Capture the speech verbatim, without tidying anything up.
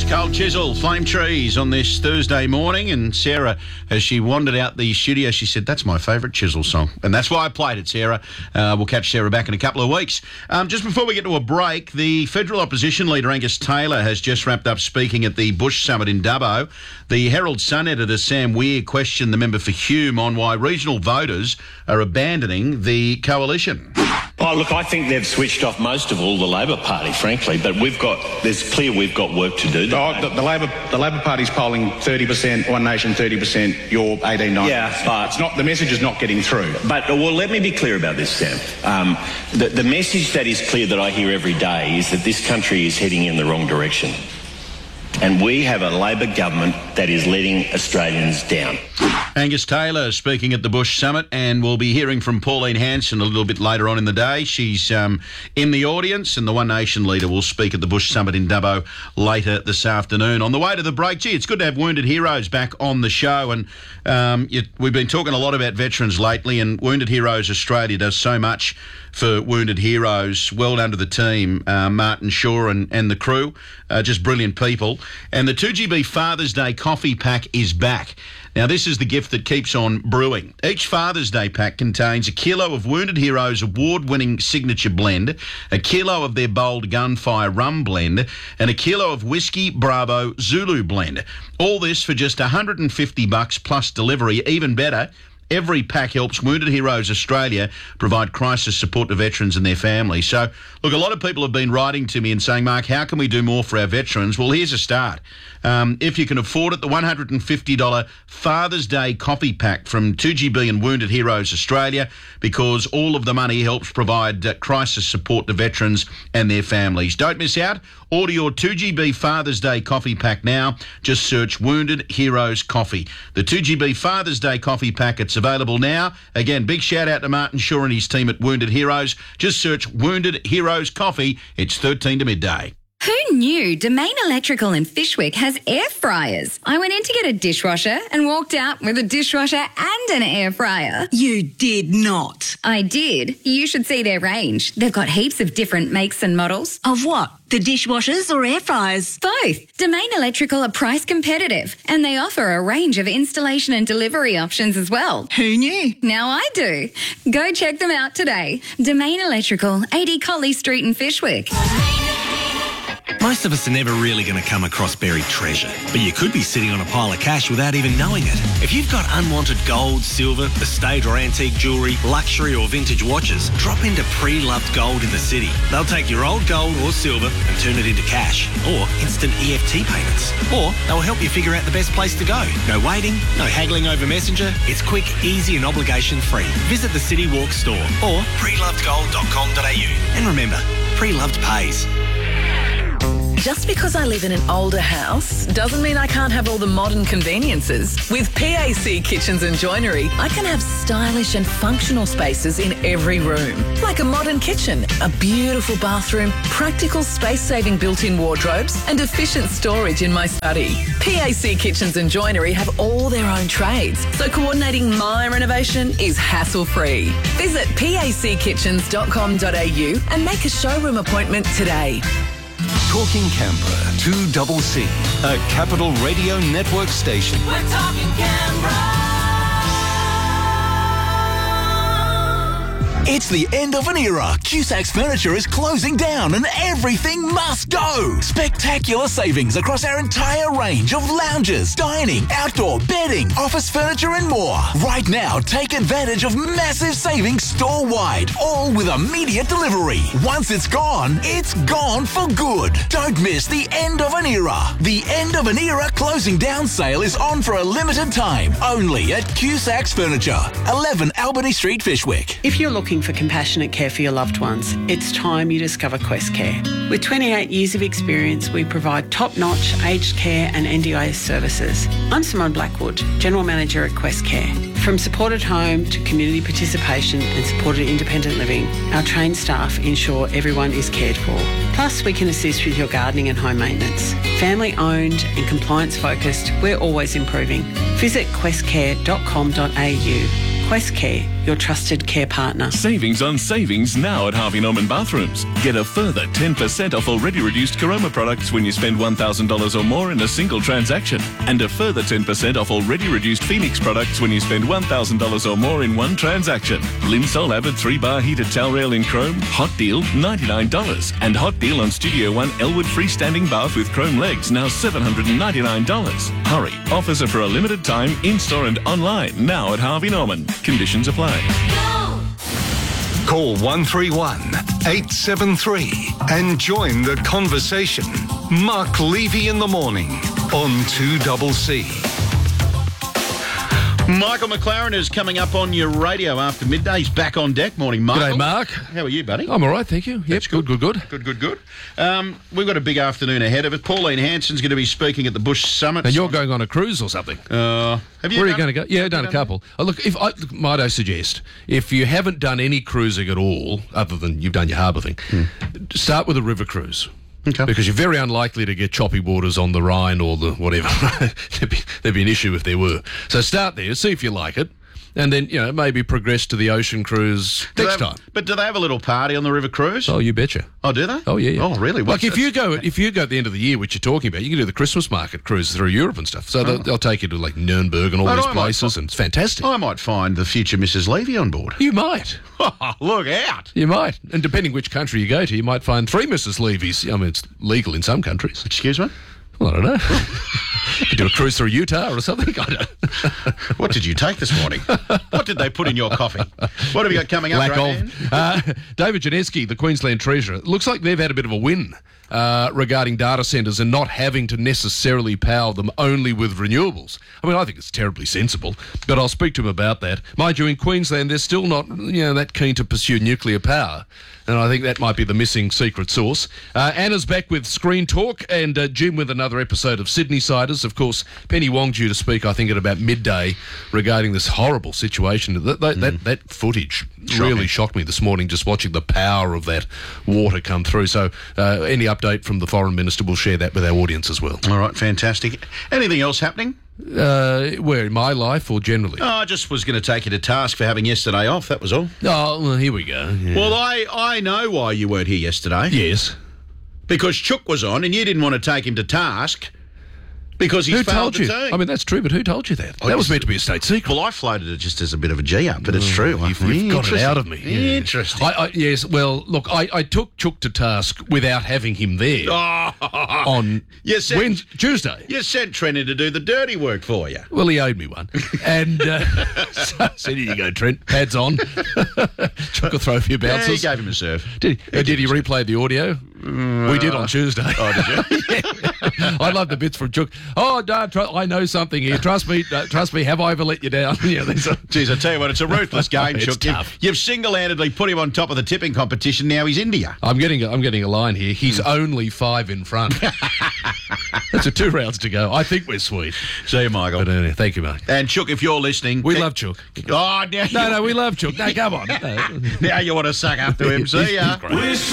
Cold Chisel, Flame Trees on this Thursday morning. And Sarah, as she wandered out the studio, she said, that's my favourite Chisel song. And that's why I played it, Sarah. Uh, we'll catch Sarah back in a couple of weeks. Um, just before we get to a break, the federal opposition leader, Angus Taylor, has just wrapped up speaking at the Bush Summit in Dubbo. The Herald Sun editor, Sam Weir, questioned the member for Hume on why regional voters are abandoning the coalition. Oh, look, I think they've switched off most of all the Labor Party, frankly, but we've got, there's clear we've got work to do. Oh, the, the Labor the Labor Party's polling thirty percent, One Nation thirty percent, you're eighteen, nineteen. Yeah, but it's not, the message is not getting through. But, well, let me be clear about this, Sam. Um, the, the message that is clear that I hear every day is that this country is heading in the wrong direction. And we have a Labor government that is letting Australians down. Angus Taylor speaking at the Bush Summit, and we'll be hearing from Pauline Hanson a little bit later on in the day. She's um, in the audience, and the One Nation leader will speak at the Bush Summit in Dubbo later this afternoon. On the way to the break, gee, it's good to have Wounded Heroes back on the show, and um, you, we've been talking a lot about veterans lately, and Wounded Heroes Australia does so much for Wounded Heroes. Well done to the team, uh, Martin Shaw and, and the crew, uh, just brilliant people. And the two G B Father's Day coffee pack is back. Now, this is the gift that keeps on brewing. Each Father's Day pack contains a kilo of Wounded Heroes award-winning signature blend, a kilo of their bold Gunfire rum blend, and a kilo of Whiskey Bravo Zulu blend. All this for just one hundred fifty bucks plus delivery. Even better, every pack helps Wounded Heroes Australia provide crisis support to veterans and their families. So, look, a lot of people have been writing to me and saying, Mark, how can we do more for our veterans? Well, here's a start. Um, if you can afford it, the one hundred fifty dollars Father's Day coffee pack from two G B and Wounded Heroes Australia, because all of the money helps provide uh, crisis support to veterans and their families. Don't miss out. Order your two G B Father's Day coffee pack now. Just search Wounded Heroes Coffee. The two G B Father's Day coffee pack, it's available now. Again, big shout out to Martin Shaw and his team at Wounded Heroes. Just search Wounded Heroes Coffee. It's thirteen to midday. Who knew Domain Electrical in Fishwick has air fryers? I went in to get a dishwasher and walked out with a dishwasher and an air fryer. You did not. I did. You should see their range. They've got heaps of different makes and models. Of what? The dishwashers or air fryers? Both. Domain Electrical are price competitive, and they offer a range of installation and delivery options as well. Who knew? Now I do. Go check them out today. Domain Electrical, eighty Colley Street in Fishwick. Most of us are never really going to come across buried treasure, but you could be sitting on a pile of cash without even knowing it. If you've got unwanted gold, silver, estate or antique jewellery, luxury or vintage watches, drop into Pre-Loved Gold in the city. They'll take your old gold or silver and turn it into cash or instant E F T payments. Or they'll help you figure out the best place to go. No waiting, no haggling over Messenger. It's quick, easy and obligation free. Visit the City Walk store or pre loved gold dot com dot a u. And remember, Pre-Loved pays. Just because I live in an older house doesn't mean I can't have all the modern conveniences. With P A C Kitchens and Joinery, I can have stylish and functional spaces in every room. Like a modern kitchen, a beautiful bathroom, practical space-saving built-in wardrobes and efficient storage in my study. P A C Kitchens and Joinery have all their own trades, so coordinating my renovation is hassle-free. Visit p a c kitchens dot com dot a u and make a showroom appointment today. Talking Canberra, two double C, a Capital Radio Network station. We're talking Canberra. It's the end of an era. Cusac's Furniture is closing down and everything must go. Spectacular savings across our entire range of lounges, dining, outdoor, bedding, office furniture and more. Right now, take advantage of massive savings store-wide, all with immediate delivery. Once it's gone, it's gone for good. Don't miss the end of an era. The end of an era closing down sale is on for a limited time, only at Cusac's Furniture, eleven Albany Street, Fishwick. If you're looking for compassionate care for your loved ones, it's time you discover Quest Care. With twenty-eight years of experience, we provide top-notch aged care and N D I S services. I'm Simone Blackwood, General Manager at Quest Care. From supported home to community participation and supported independent living, our trained staff ensure everyone is cared for. Plus, we can assist with your gardening and home maintenance. Family owned and compliance focused, we're always improving. Visit quest care dot com dot a u. Quest Care, your trusted care partner. Savings on savings now at Harvey Norman Bathrooms. Get a further ten percent off already reduced Caroma products when you spend one thousand dollars or more in a single transaction. And a further ten percent off already reduced Phoenix products when you spend one thousand dollars or more in one transaction. Linsol Abbott three bar heated towel rail in chrome, hot deal ninety-nine dollars. And hot deal on Studio One Elwood freestanding bath with chrome legs, now seven hundred ninety-nine dollars. Hurry, offers are for a limited time, in-store and online, now at Harvey Norman. Conditions apply. Call one three one, eight seven three and join the conversation. Mark Levy in the morning on two C C. Michael McLaren is coming up on your radio after midday. He's back on deck. Morning, Michael. G'day, Mark. How are you, buddy? I'm all right, thank you. Yep, That's good, good, good. Good, good, good. Um, we've got a big afternoon ahead of it. Pauline Hanson's going to be speaking at the Bush Summit. And you're going on a cruise or something? Uh, have you Where are you done- going to go? Yeah, I've done a couple. Oh, look, if I look, might I suggest, if you haven't done any cruising at all, other than you've done your harbour thing, start with a river cruise. Okay. Because you're very unlikely to get choppy waters on the Rhine or the whatever. there'd, be, there'd be an issue if there were. So start there, see if you like it, and then, you know, maybe progress to the ocean cruise Do next they have- time. But do they have a little party on the river cruise? Oh, you betcha. Oh, do they? Oh, yeah, yeah. Oh, really? Like What's if that? you go if you go at the end of the year, which you're talking about, you can do the Christmas market cruise through Europe and stuff. So they'll, they'll take you to like Nuremberg and all But these I might places, fi- and it's fantastic. I might find the future Missus Levy on board. You might. Look out. You might. And depending which country you go to, you might find three Missus Levy's. I mean, it's legal in some countries. Excuse me? Well, I don't know. You could do a cruise through Utah or something. I don't. What did you take this morning? What did they put in your coffee? What have you got coming up? Lack Roseanne? of. Uh, David Janeski, the Queensland Treasurer, looks like they've had a bit of a win uh, regarding data centres and not having to necessarily power them only with renewables. I mean, I think it's terribly sensible, but I'll speak to him about that. Mind you, in Queensland, they're still not, you know, that keen to pursue nuclear power. And I think that might be the missing secret sauce. Uh, Anna's back with Screen Talk, and uh, Jim with another episode of Sydney Siders. Of course, Penny Wong due to speak, I think, at about midday regarding this horrible situation. That that, mm. that, that footage Shocking. really shocked me this morning, just watching the power of that water come through. So uh, any update from the Foreign Minister, we'll share that with our audience as well. All right, fantastic. Anything else happening? Uh, where, in my life or generally? Oh, I just was going to take you to task for having yesterday off, that was all. Oh, well, here we go. Yeah. Well, I, I know why you weren't here yesterday. Yes. Because Chook was on and you didn't want to take him to task because he's Who failed told the you? team. I mean, that's true, but who told you that? I that was just- meant to be a state secret. Well, I floated it just as a bit of a G-up, but it's true. You've, you've got it Interesting. out of me. Yeah. Interesting. I, I, yes, well, look, I, I took Chook to task without having him there Oh, on you sent, Wednesday, Tuesday. You sent Trent in to do the dirty work for you. Well, he owed me one. And uh, so I said, here you go, Trent, pads on. Chook will throw a few Yeah, he bounces. gave him a serve. Did he, uh, did he replay the audio? Mm, we did on Tuesday. Oh, did you? Yeah. I love the bits from Chook. Oh, no, tr- I know something here. Trust me, uh, trust me. Have I ever let you down? Yeah, there's a- Jeez, I tell you what, it's a ruthless game, It's Chook. You've, tough. you've single-handedly put him on top of the tipping competition. Now he's India. I'm getting, a, I'm getting a line here. He's only five in front. That's a two rounds to go. I think we're sweet. See you, Michael. But anyway, thank you, Mark. And Chook, if you're listening... We ke- love Chook. Oh, now No, no, we love Chook. No, come on. No. Now you want to suck up to him. See ya. He's great.